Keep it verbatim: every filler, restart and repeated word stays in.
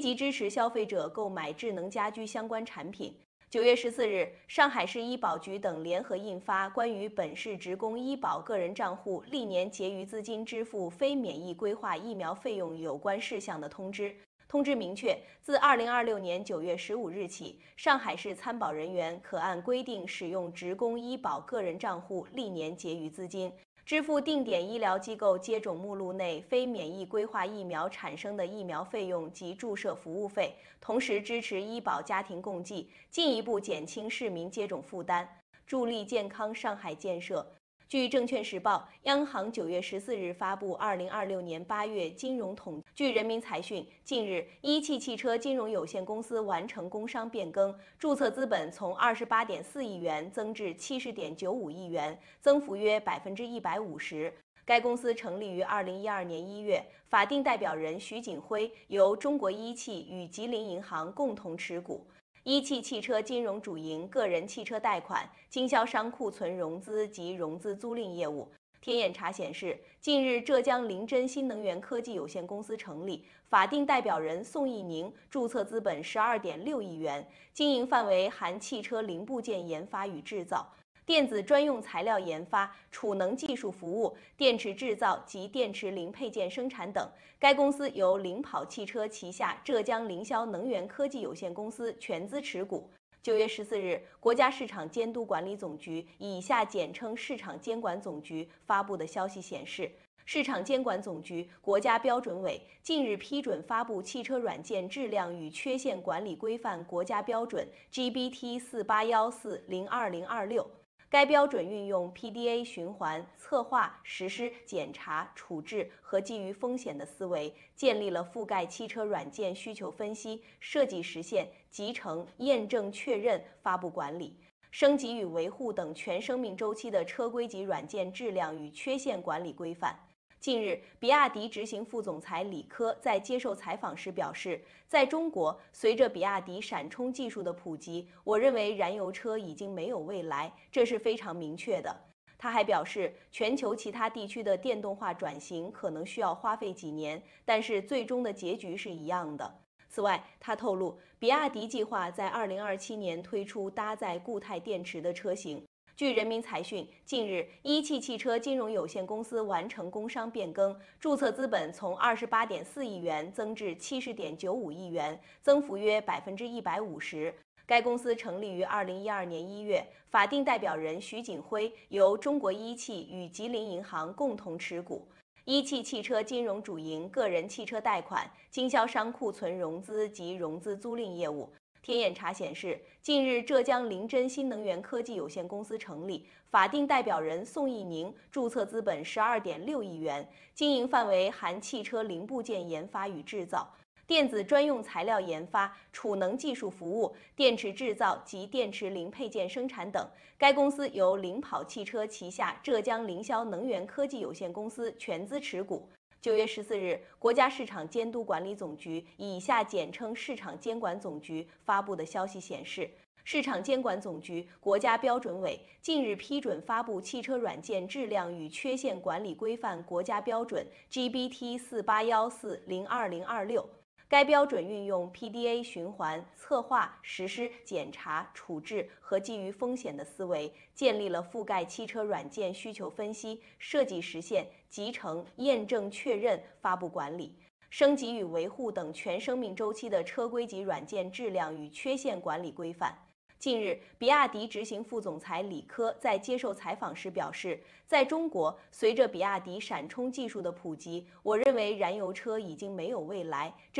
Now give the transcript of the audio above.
极支持消费者购买智能家居相关产品。九月十四日，上海市医保局等联合印发关于本市职工医保个人账户历年结余资金支付非免疫规划疫苗费用有关事项的通知。通知明确，自二零二六年九月十五日起，上海市参保人员可按规定使用职工医保个人账户历年结余资金，支付定点医疗机构接种目录内非免疫规划疫苗产生的疫苗费用及注射服务费，同时支持医保家庭共济，进一步减轻市民接种负担，助力健康上海建设。据证券时报，央行九月十四日发布二零二六年八月金融统。据人民财讯，近日一汽汽车金融有限公司完成工商变更，注册资本从二十八点四亿元增至七十点九五亿元，增幅约百分之一百五十。该公司成立于二零一二年一月，法定代表人徐景辉由中国一汽与吉林银行共同持股。一汽汽车金融主营个人汽车贷款、经销商库存融资及融资租赁业务。天眼查显示，近日浙江临臻新能源科技有限公司成立，法定代表人宋义宁，注册资本十二点六亿元，经营范围含汽车零部件研发与制造、电子专用材料研发、储能技术服务、电池制造及电池零配件生产等。该公司由领跑汽车旗下浙江凌霄能源科技有限公司全资持股。九月十四日，国家市场监督管理总局（以下简称市场监管总局）发布的消息显示，市场监管总局、国家标准委近日批准发布汽车软件质量与缺陷管理规范国家标准 G B T 四八一四零二零二六。该标准运用 P D A 循环、策划、实施、检查、处置和基于风险的思维，建立了覆盖汽车软件需求分析、设计实现、集成、验证确认、发布管理、升级与维护等全生命周期的车规级软件质量与缺陷管理规范。近日，比亚迪执行副总裁李科在接受采访时表示，在中国，随着比亚迪闪充技术的普及，我认为燃油车已经没有未来，这是非常明确的。他还表示，全球其他地区的电动化转型可能需要花费几年，但是最终的结局是一样的。此外，他透露，比亚迪计划在二零二七年推出搭载固态电池的车型。据人民财讯，近日一汽汽车金融有限公司完成工商变更，注册资本从二十八点四亿元增至七十点九五亿元，增幅约百分之一百五十。该公司成立于二零一二年一月，法定代表人徐景辉由中国一汽与吉林银行共同持股。一汽汽车金融主营个人汽车贷款、经销商库存融资及融资租赁业务。天眼查显示，近日浙江临臻新能源科技有限公司成立，法定代表人宋义宁，注册资本十二点六亿元，经营范围含汽车零部件研发与制造、电子专用材料研发、储能技术服务、电池制造及电池零配件生产等。该公司由领跑汽车旗下浙江凌霄能源科技有限公司全资持股。九月十四日，国家市场监督管理总局（以下简称市场监管总局）发布的消息显示，市场监管总局、国家标准委近日批准发布汽车软件质量与缺陷管理规范国家标准 G B T 四八一四零二零二六。该标准运用 P D A 循环、策划、实施、检查、处置和基于风险的思维，建立了覆盖汽车软件需求分析、设计实现、集成、验证确认、发布管理、升级与维护等全生命周期的车规级软件质量与缺陷管理规范。近日，比亚迪执行副总裁李科在接受采访时表示，在中国，随着比亚迪闪充技术的普及，我认为燃油车已经没有未来。这